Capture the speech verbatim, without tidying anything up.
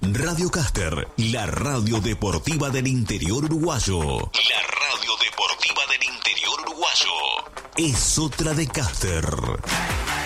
Radio Caster, la radio deportiva del interior uruguayo. La radio deportiva del interior uruguayo. Es otra de Caster.